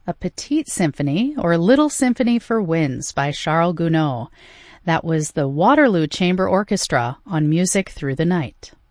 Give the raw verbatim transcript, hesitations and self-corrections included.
A Petite Symphony, or Little Symphony for Winds by Charles Gounod. That was the Waterloo Chamber Orchestra on Music Through the Night.